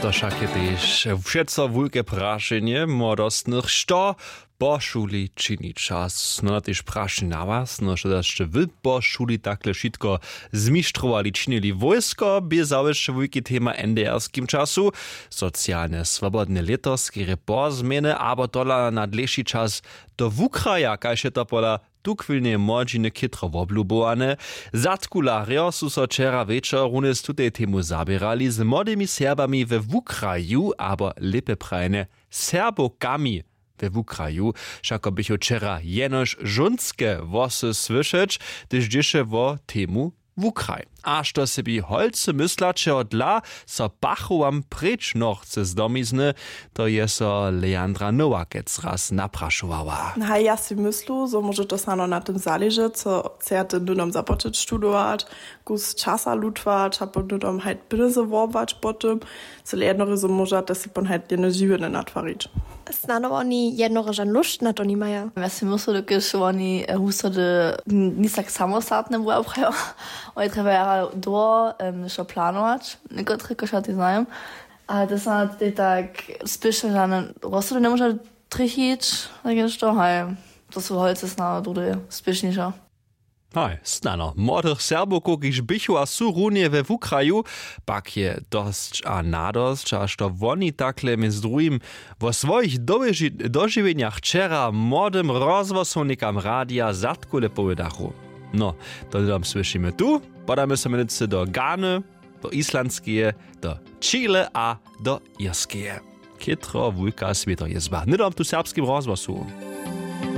To však je tiež všetko veľké prášenie mladostných, što po šuli čini čas. No na tiež prášenie na vás, no že ešte vy po šuli takhle všetko zmištrovali, činili vojsko, by zaujšie veľké téma NDR-ským času, sociálne svobodné letovské repozmene, abo tola na dlejší čas do Ukraja, kajže to pola tukvilne młodziny kitro woblubowane. Zatkularjo su so wczera wieczor runes tutej temu zabierali z młodymi Serbami we Ukraju, abo lepe prajne Serbokami we Ukraju. Szako bycho wczera jenoż żunskie wosy słyszeć, gdyż dziesze wo temu w Ukraj. A što se bi holce myslać od la, so pachowam precz noch chce z domizny, to je so Leandra Nowakec raz napraszowała. No ja si myslu, so może to samo na tym zależy, co chcete dudom zapoczyć studować, kus czasa lutwać, a dudom halt bryze worwać potem, co jedno so może, dass si pon halt jedne żywne natwarić. Znano oni jedno żan lust na to nie mają. Ja si myślę, że oni husody nie tak samostatne były, ale trzeba do jeszcze planować, niektóre koszty znają, ale to są tak spieszne, że rozsądy nie może trichić, tak jest to, hej, to są holce na drugie spieszniejsze. Hej, snano, młodych Serbów, kiż bychu a su runie we Ukraju, pak je dość a nadość, a što oni takle między drugim wo swoich dożywieniach wczera młodym rozwosonikam radia zatkule powiedachu. No, to dom słyszymy tu, podamy się mylicy do Gany, do islandskie, do Chile a do irskie. Kitro wulka svieto jezba. Nidom tu serbskim rozwosu.